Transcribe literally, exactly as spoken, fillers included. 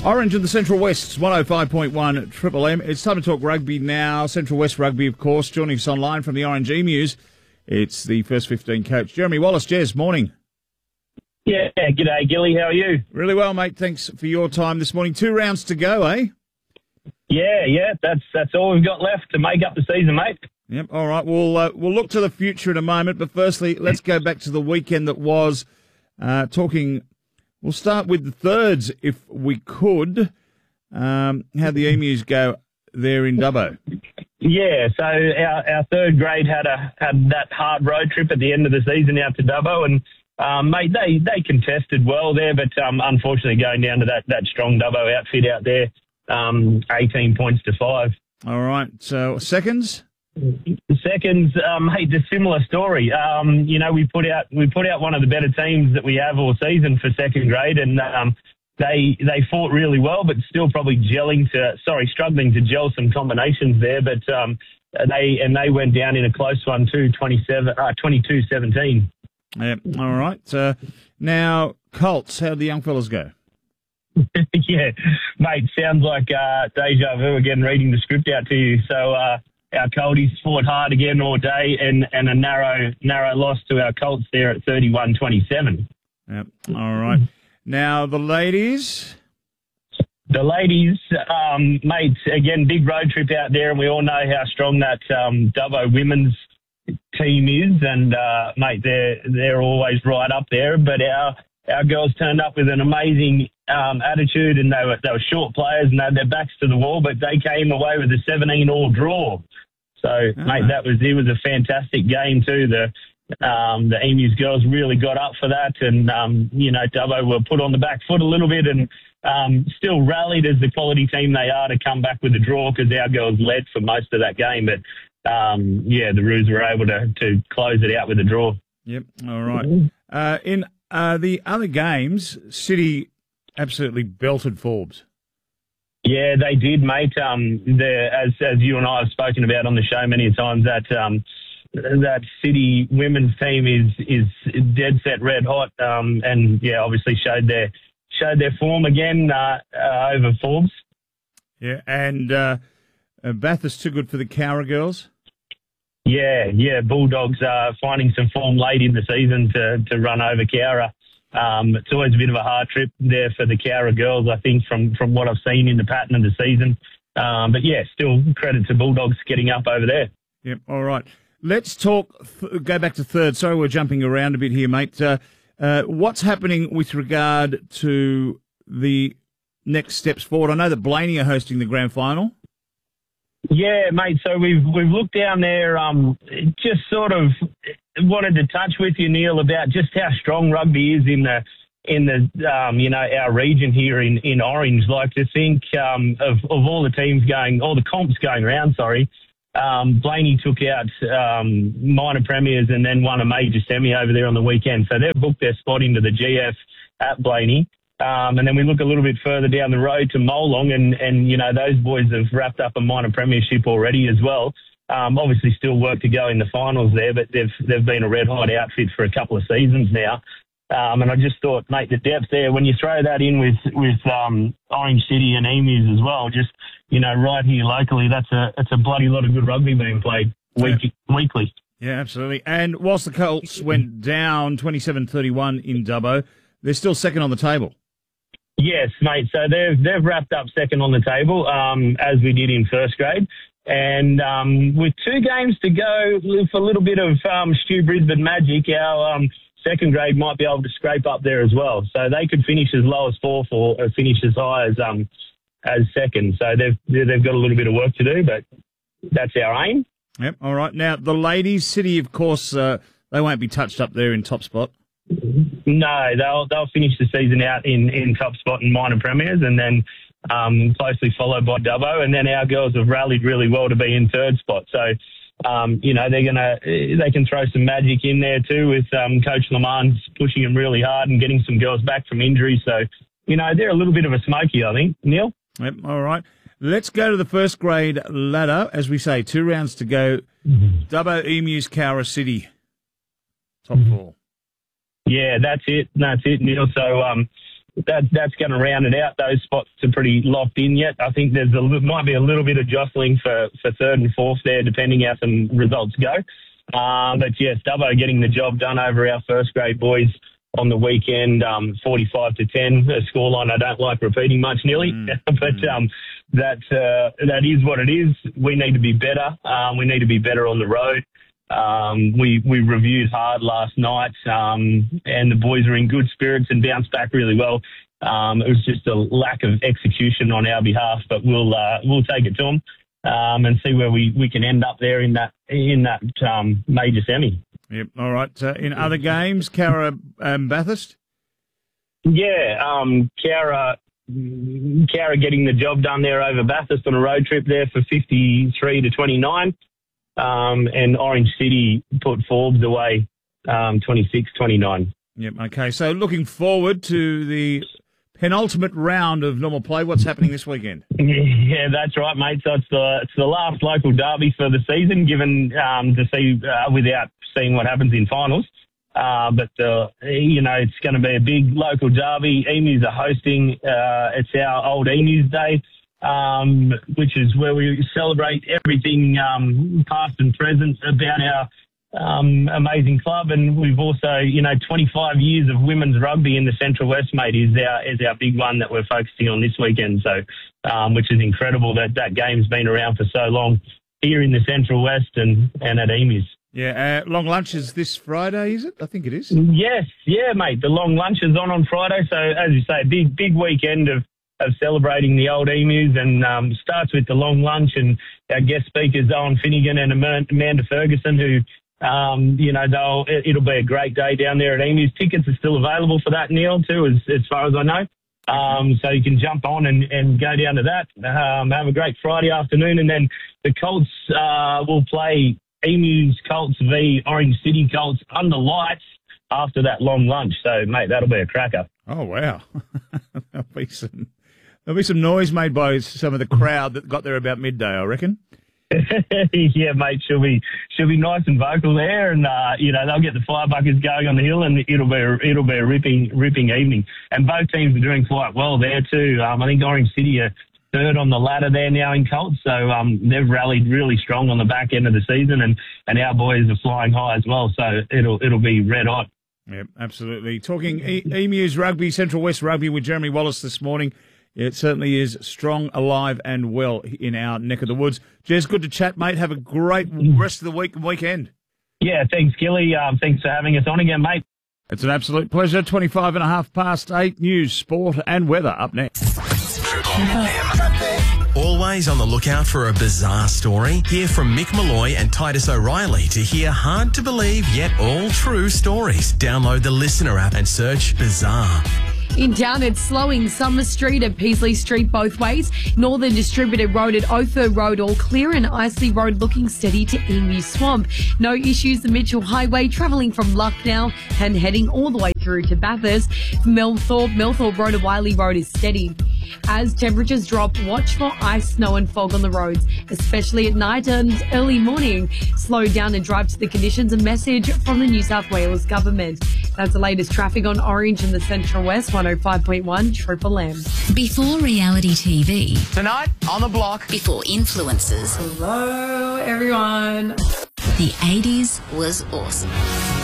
Orange in the Central West, one oh five point one Triple M. It's time to talk rugby now. Central West Rugby, of course. Joining us online from the Orange Emus, it's the first fifteen coach, Jeremy Wallace. Jez, morning. Yeah, g'day, Gilly. How are you? Really well, mate. Thanks for your time this morning. Two rounds to go, eh? Yeah, yeah. That's that's all we've got left to make up the season, mate. Yep. All right. We'll uh, we'll look to the future in a moment, but firstly, let's go back to the weekend that was. Uh, talking. We'll start with the thirds, if we could. Um, how'd the Emus go there in Dubbo? Yeah, so our, our third grade had a had that hard road trip at the end of the season out to Dubbo, and um, mate, they they contested well there, but um, unfortunately going down to that that strong Dubbo outfit out there, um, eighteen points to five. All right. So seconds. Seconds, um, mate, a similar story. Um, you know, we put out we put out one of the better teams that we have all season for second grade, and um, they they fought really well, but still probably gelling to sorry struggling to gel some combinations there. But um, they and they went down in a close one too, twenty-seven, uh, twenty-two seventeen. Yep. All right. Uh, now Colts, how'd the young fellas go? Yeah, mate, sounds like uh, deja vu again reading the script out to you. So. Uh, Our Colties fought hard again all day, and, and a narrow narrow loss to our Colts there at thirty-one twenty-seven. Yep. All right. Now, the ladies. The ladies, um, mate, again, big road trip out there, and we all know how strong that um, Dubbo women's team is. And, uh, mate, they're, they're always right up there. But our our girls turned up with an amazing um, attitude, and they were, they were short players and they had their backs to the wall, but they came away with a seventeen all draw. So, uh-huh. mate, that was it was a fantastic game too. The um, the Emus girls really got up for that, and um, you know, Dubbo were put on the back foot a little bit, and um, still rallied as the quality team they are to come back with a draw because our girls led for most of that game. But um, yeah, the Roos were able to to close it out with a draw. Yep. All right. Uh, in uh, the other games, City absolutely belted Forbes. Yeah, they did, mate. Um, as as you and I have spoken about on the show many times, that um, that City women's team is is dead set red hot, um, and yeah, obviously showed their showed their form again uh, uh, over Forbes. Yeah, and uh, uh, Bathurst too good for the Cowra girls. Yeah, yeah, Bulldogs uh, finding some form late in the season to to run over Cowra. Um, it's always a bit of a hard trip there for the Cowra girls, I think, from, from what I've seen in the pattern of the season. Um, but, yeah, still credit to Bulldogs getting up over there. Yep, all right. Let's talk, go back to third. Sorry, we're jumping around a bit here, mate. Uh, uh, what's happening with regard to the next steps forward? I know that Blaney are hosting the grand final. Yeah, mate. So we've we've looked down there, um, just sort of wanted to touch with you, Neil, about just how strong rugby is in the in the um, you know our region here in, in Orange. Like to think um, of of all the teams going, all the comps going around. Sorry, um, Blaney took out um, minor premiers and then won a major semi over there on the weekend. So they've booked their spot into the G F at Blaney. Um, and then we look a little bit further down the road to Molong, and, and, you know, those boys have wrapped up a minor premiership already as well. Um, obviously still work to go in the finals there, but they've they've been a red-hot outfit for a couple of seasons now. Um, and I just thought, mate, the depth there, when you throw that in with, with um, Orange City and Emus as well, just, you know, right here locally, that's a, that's a bloody lot of good rugby being played week, yeah. weekly. Yeah, absolutely. And whilst the Colts went down twenty-seven thirty-one in Dubbo, they're still second on the table. Yes, mate. So they've they've wrapped up second on the table, um, as we did in first grade. And um, with two games to go, for a little bit of um, Stu Brisbane magic, our um, second grade might be able to scrape up there as well. So they could finish as low as fourth or finish as high as um, as second. So they've they've got a little bit of work to do, but that's our aim. Yep. All right. Now the ladies, City, of course, uh, they won't be touched up there in top spot. No, they'll they'll finish the season out in, in top spot and minor premiers, and then um, closely followed by Dubbo, and then our girls have rallied really well to be in third spot. So, um, you know, they're gonna they can throw some magic in there too with um, Coach Lamans pushing them really hard and getting some girls back from injury. So, you know, they're a little bit of a smoky, I think. Neil. Yep. All right. Let's go to the first grade ladder. As we say, two rounds to go. Mm-hmm. Dubbo, Emus, Cowra City, top four. Yeah, that's it. That's it, Neil. So, um, that that's going to round it out. Those spots are pretty locked in yet. I think there's a might be a little bit of jostling for, for third and fourth there, depending how some results go. Um, but yeah, Stubbo getting the job done over our first grade boys on the weekend, um, forty-five to ten, a scoreline I don't like repeating much, nearly, mm. but um, that uh, that is what it is. We need to be better. Um, we need to be better on the road. Um, we we reviewed hard last night, um, and the boys are in good spirits and bounced back really well. Um, it was just a lack of execution on our behalf, but we'll uh, we'll take it to them um, and see where we, we can end up there in that in that um, major semi. Yep. All right. Uh, in other games, Cara um, Bathurst. Yeah, um, Cara. Cara getting the job done there over Bathurst on a road trip there for fifty-three to twenty-nine. Um, and Orange City put Forbes away um, twenty-six twenty-nine. Yep, okay. So looking forward to the penultimate round of normal play. What's happening this weekend? Yeah, that's right, mate. So it's the, it's the last local derby for the season, given um, to see uh, without seeing what happens in finals. Uh, but, uh, you know, it's going to be a big local derby. Emus are hosting. Uh, it's our old Emus Day. Um, which is where we celebrate everything um, past and present about our um, amazing club. And we've also, you know, twenty-five years of women's rugby in the Central West, mate, is our is our big one that we're focusing on this weekend. So, um, which is incredible that that game's been around for so long here in the Central West and, and at Emus. Yeah, uh, long lunch is this Friday, is it? I think it is. Yes, yeah, mate. The long lunch is on on Friday. So, as you say, big, big weekend of of celebrating the old Emus, and um, starts with the long lunch and our guest speakers, Owen Finnegan and Amanda Ferguson, who, um, you know, they'll, it'll be a great day down there at Emus. Tickets are still available for that, Neil, too, as, as far as I know. Um, so you can jump on and, and go down to that, um, have a great Friday afternoon, and then the Colts uh, will play Emus Colts v Orange City Colts under lights after that long lunch. So, mate, that'll be a cracker. Oh, wow. That'll be some... There'll be some noise made by some of the crowd that got there about midday, I reckon. Yeah, mate, she'll be she'll be nice and vocal there, and uh, you know, they'll get the fire buckets going on the hill, and it'll be a, it'll be a ripping ripping evening. And both teams are doing quite well there too. Um, I think Orange City are third on the ladder there now in Colts, so um, they've rallied really strong on the back end of the season, and, and our boys are flying high as well. So it'll it'll be red hot. Yeah, absolutely. Talking e- Emus rugby, Central West rugby with Jeremy Wallace this morning. It certainly is strong, alive and well in our neck of the woods. Jez, good to chat, mate. Have a great rest of the week and weekend. Yeah, thanks, Gilly. Um, thanks for having us on again, mate. It's an absolute pleasure. twenty-five and a half past eight. News, sport and weather up next. Always on the lookout for a bizarre story? Hear from Mick Malloy and Titus O'Reilly to hear hard-to-believe yet all-true stories. Download the Listener app and search Bizarre. In town, it's slowing Summer Street and Peasley Street both ways. Northern Distributed Road and Otho Road all clear, and Isley Road looking steady to Emu Swamp. No issues the Mitchell Highway travelling from Lucknow and heading all the way through to Bathurst. Millthorpe, Millthorpe Road and Wiley Road is steady. As temperatures drop, watch for ice, snow and fog on the roads, especially at night and early morning. Slow down and drive to the conditions. A message from the New South Wales government. That's the latest traffic on Orange in the Central West, one oh five point one Triple M. Before reality T V. Tonight on the block. Before influencers. Hello, everyone. The eighties was awesome.